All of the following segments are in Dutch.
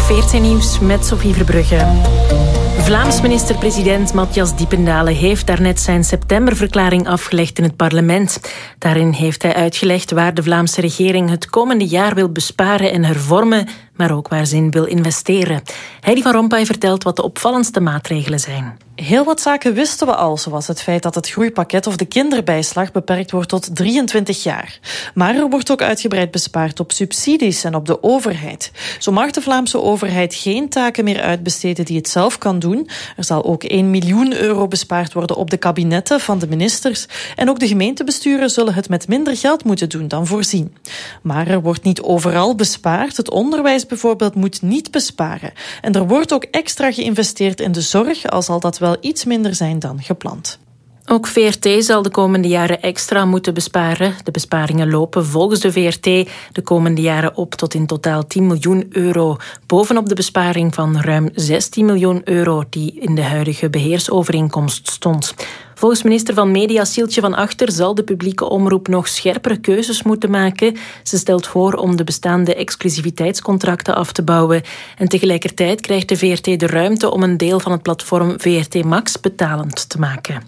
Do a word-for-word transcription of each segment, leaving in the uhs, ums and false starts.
veertien Nieuws met Sophie Verbrugge. Vlaams minister-president Matthias Diependalen heeft daarnet zijn septemberverklaring afgelegd in het parlement. Daarin heeft hij uitgelegd waar de Vlaamse regering het komende jaar wil besparen en hervormen, maar ook waar ze in wil investeren. Heidi van Rompuy vertelt wat de opvallendste maatregelen zijn. Heel wat zaken wisten we al, zoals het feit dat het groeipakket of de kinderbijslag beperkt wordt tot drieëntwintig jaar. Maar er wordt ook uitgebreid bespaard op subsidies en op de overheid. Zo mag de Vlaamse overheid geen taken meer uitbesteden die het zelf kan doen. Er zal ook één miljoen euro bespaard worden op de kabinetten van de ministers. En ook de gemeentebesturen zullen het met minder geld moeten doen dan voorzien. Maar er wordt niet overal bespaard. Het onderwijs bijvoorbeeld moet niet besparen. En er wordt ook extra geïnvesteerd in de zorg, al zal dat wel iets minder zijn dan gepland. Ook V R T zal de komende jaren extra moeten besparen. De besparingen lopen volgens de V R T de komende jaren op tot in totaal tien miljoen euro. Bovenop de besparing van ruim zestien miljoen euro die in de huidige beheersovereenkomst stond. Volgens minister van Media Sieltje van Achter zal de publieke omroep nog scherpere keuzes moeten maken. Ze stelt voor om de bestaande exclusiviteitscontracten af te bouwen. En tegelijkertijd krijgt de V R T de ruimte om een deel van het platform V R T Max betalend te maken.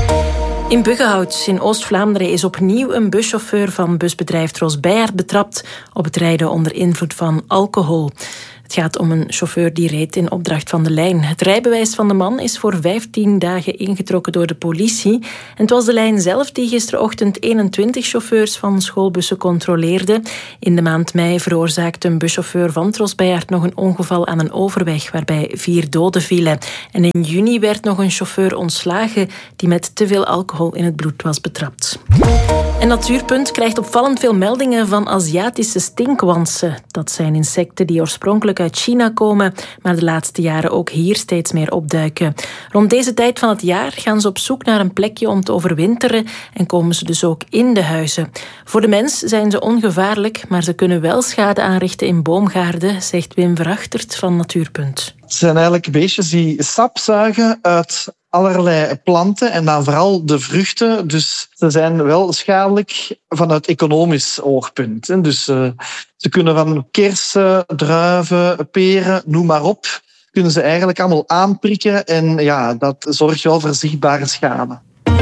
In Buggenhout in Oost-Vlaanderen is opnieuw een buschauffeur van busbedrijf Tros Beyaert betrapt op het rijden onder invloed van alcohol. Het gaat om een chauffeur die reed in opdracht van de lijn. Het rijbewijs van de man is voor vijftien dagen ingetrokken door de politie. En het was de lijn zelf die gisterochtend eenentwintig chauffeurs van schoolbussen controleerde. In de maand mei veroorzaakte een buschauffeur van Tros Beyaert nog een ongeval aan een overweg waarbij vier doden vielen. En in juni werd nog een chauffeur ontslagen die met te veel alcohol in het bloed was betrapt. En Natuurpunt krijgt opvallend veel meldingen van Aziatische stinkwansen. Dat zijn insecten die oorspronkelijk uit China komen, maar de laatste jaren ook hier steeds meer opduiken. Rond deze tijd van het jaar gaan ze op zoek naar een plekje om te overwinteren en komen ze dus ook in de huizen. Voor de mens zijn ze ongevaarlijk, maar ze kunnen wel schade aanrichten in boomgaarden, zegt Wim Verachtert van Natuurpunt. Het zijn eigenlijk beestjes die sap zuigen uit allerlei planten en dan vooral de vruchten. Dus ze zijn wel schadelijk vanuit economisch oogpunt. Dus uh, ze kunnen van kersen, druiven, peren, noem maar op, kunnen ze eigenlijk allemaal aanprikken en ja, dat zorgt wel voor zichtbare schade.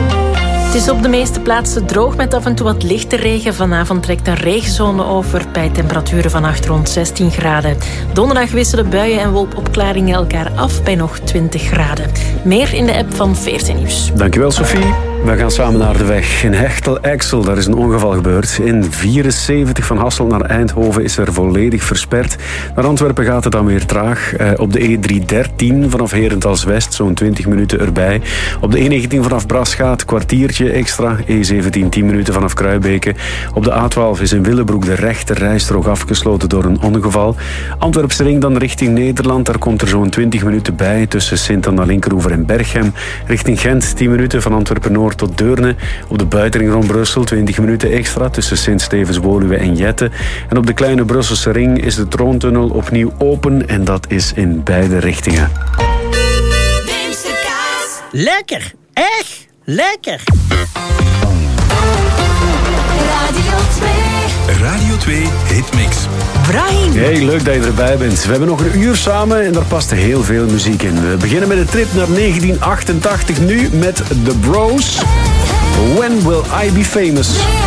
Het is op de meeste plaatsen droog met af en toe wat lichte regen. Vanavond trekt een regenzone over bij temperaturen vannacht rond zestien graden. Donderdag wisselen buien en wolkopklaringen elkaar af bij nog twintig graden. Meer in de app van veertien Nieuws. Dankjewel, Sophie. We gaan samen naar de weg. In Hechtel-Exel, daar is een ongeval gebeurd. In vierenzeventig van Hasselt naar Eindhoven is er volledig versperd. Naar Antwerpen gaat het dan weer traag. Eh, op de E driehonderddertien vanaf Herentals-West, zo'n twintig minuten erbij. Op de E negentien vanaf Brasgaat, kwartiertje extra. E zeventien, tien minuten vanaf Kruibeke. Op de A twaalf is in Willebroek de rechter rijstrook afgesloten door een ongeval. Antwerpse ring dan richting Nederland. Daar komt er zo'n twintig minuten bij tussen Sint-Anna Linkeroever en Berchem. Richting Gent, tien minuten van Antwerpen-Noord tot Deurne. Op de buitenring rond Brussel twintig minuten extra tussen Sint-Stevens-Woluwe en Jette. En op de kleine Brusselse ring is de Troontunnel opnieuw open en dat is in beide richtingen. Beemsterkaas. Lekker, echt lekker. Radio twee. Radio twee Hitmix. Brahim. Hey, leuk dat je erbij bent. We hebben nog een uur samen en daar past heel veel muziek in. We beginnen met een trip naar negentien achtentachtig nu met The Bros. When Will I Be Famous?